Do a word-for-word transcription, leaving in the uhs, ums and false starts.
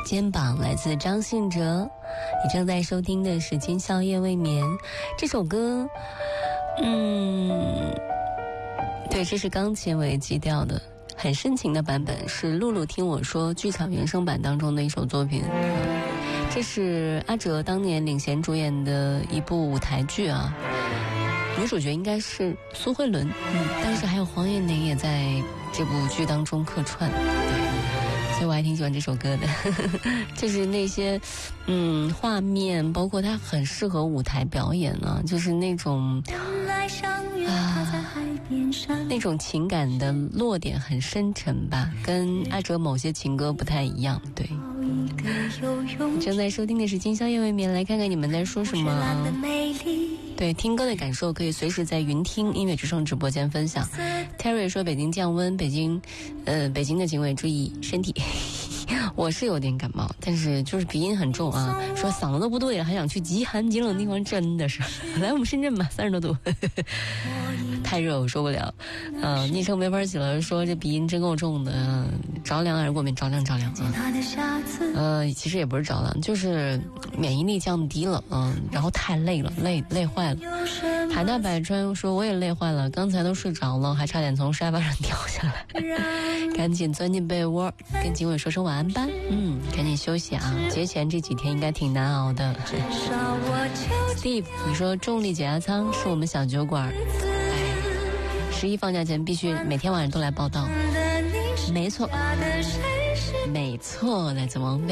肩膀来自张信哲。你正在收听的是今宵夜未眠这首歌，嗯，对，这是钢琴为基调的很深情的版本，是露露听我说剧场原声版当中的一首作品。这是阿哲当年领衔主演的一部舞台剧啊，女主角应该是苏慧伦，嗯，但是还有黄韵玲也在这部剧当中客串，对，所以我还挺喜欢这首歌的。就是那些嗯画面，包括它很适合舞台表演啊，就是那种啊那种情感的落点很深沉吧，跟阿哲某些情歌不太一样，对。正在收听的是今宵夜未眠，来看看你们在说什么啊。对，听歌的感受可以随时在云听音乐之声直播间分享。Terry 说北京降温，北京呃北京的警卫注意身体。我是有点感冒，但是就是鼻音很重啊，说嗓子都不对了，还想去极寒极冷的地方，真的是来我们深圳吧，三十多度。太热我受不了。呃昵称没法起了，说这鼻音真够重的，呃、着凉还是过敏？着凉着凉啊。呃其实也不是着凉，就是免疫力降低了，嗯、呃，然后太累了，累累坏了。海大百川说我也累坏了，刚才都睡着了，还差点从沙发上掉下来，赶紧钻进被窝，跟警卫说声晚安吧。嗯，赶紧休息啊，节前这几天应该挺难熬的。Steve 你说重力解压舱是我们小酒馆，十一放假前必须每天晚上都来报道。没错没错的，怎么